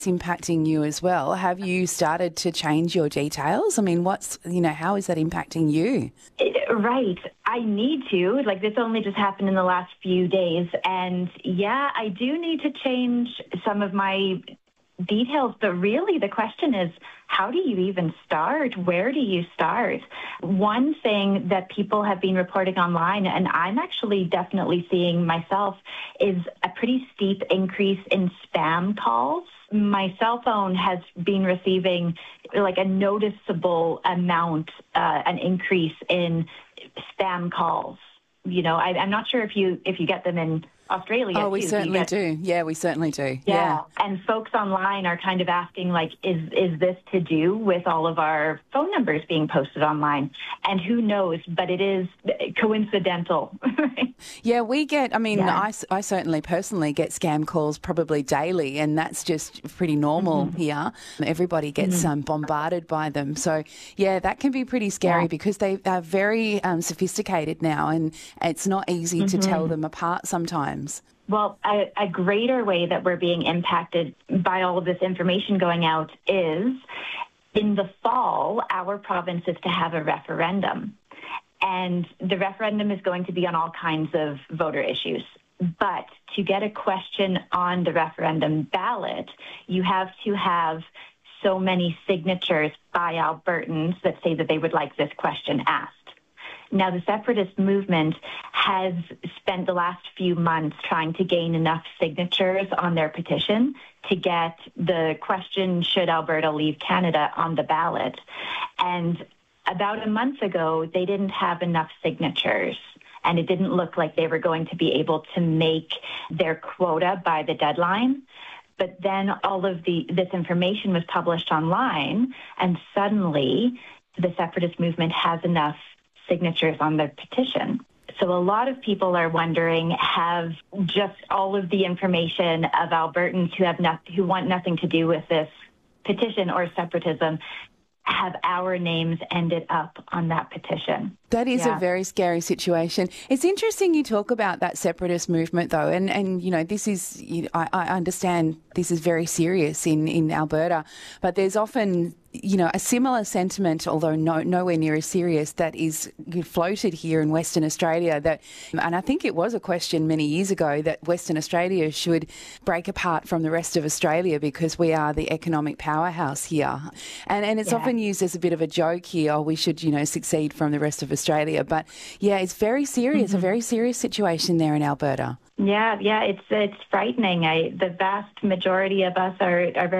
It's impacting you as well. Have you started to change your details? I mean, how is that impacting you? Right. I need to. This only just happened in the last few days. And yeah, I do need to change some of my details. But really, the question is, how do you even start? Where do you start? One thing that people have been reporting online, and I'm actually definitely seeing myself, is a pretty steep increase in spam calls. My cell phone has been receiving a noticeable amount, an increase in spam calls. I'm not sure if you get them in Australia. Oh, we certainly do. Yeah, we certainly do. Yeah. And folks online are kind of asking, is this to do with all of our phone numbers being posted online? And who knows, but it is coincidental. Yeah, we get, I certainly personally get scam calls probably daily, and that's just pretty normal here. Everybody gets bombarded by them. So, yeah, that can be pretty scary because they are very sophisticated now, and it's not easy to tell them apart sometimes. Well, a greater way that we're being impacted by all of this information going out is in the fall, our province is to have a referendum. And the referendum is going to be on all kinds of voter issues. But to get a question on the referendum ballot, you have to have so many signatures by Albertans that say that they would like this question asked. Now, the separatist movement has spent the last few months trying to gain enough signatures on their petition to get the question, should Alberta leave Canada, on the ballot. And about a month ago, they didn't have enough signatures, and it didn't look like they were going to be able to make their quota by the deadline. But then all of this information was published online, and suddenly the separatist movement has enough signatures on their petition. So a lot of people are wondering, have just all of the information of Albertans who want nothing to do with this petition or separatism, have our names ended up on that petition? That is a very scary situation. It's interesting you talk about that separatist movement, though, and this is, I understand this is very serious in Alberta, but there's often, a similar sentiment, although nowhere near as serious, that is floated here in Western Australia. And I think it was a question many years ago that Western Australia should break apart from the rest of Australia because we are the economic powerhouse here. And it's often used as a bit of a joke here, we should, succeed from the rest of Australia. But, yeah, it's very serious, a very serious situation there in Alberta. Yeah, it's frightening. The vast majority of us are very